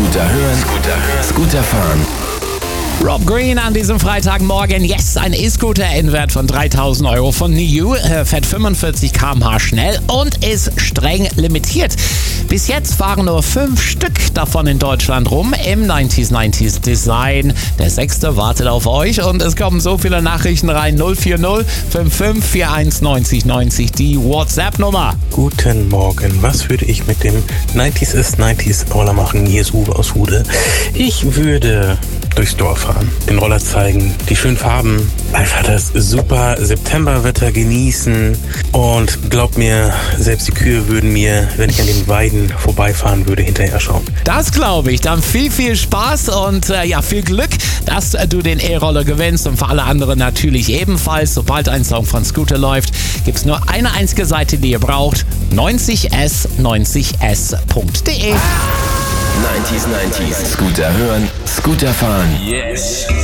Scooter hören, Scooter fahren. Rob Green an diesem Freitagmorgen. Yes, ein E-Scooter in Wert von 3.000 Euro von NIU, fährt 45 km/h schnell und ist streng limitiert. Bis jetzt fahren nur 5 Stück davon in Deutschland rum im 90s Design. Der 6. wartet auf euch und es kommen so viele Nachrichten rein. 040 55 41 90 90, die WhatsApp-Nummer. Guten Morgen. Was würde ich mit dem 90s ist 90s Roller machen? Hier ist Uwe aus Hude. Ich würde durchs Dorf fahren, den Roller zeigen, die schönen Farben, einfach das super Septemberwetter genießen und glaubt mir, selbst die Kühe würden mir, wenn ich an den Weiden vorbeifahren würde, hinterher schauen. Das glaube ich. Dann viel Spaß und viel Glück, dass du den E-Roller gewinnst und für alle anderen natürlich ebenfalls. Sobald ein Song von Scooter läuft, gibt es nur eine einzige Seite, die ihr braucht: 90s90s.de. 90s, Scooter hören, Scooter fahren. Yes!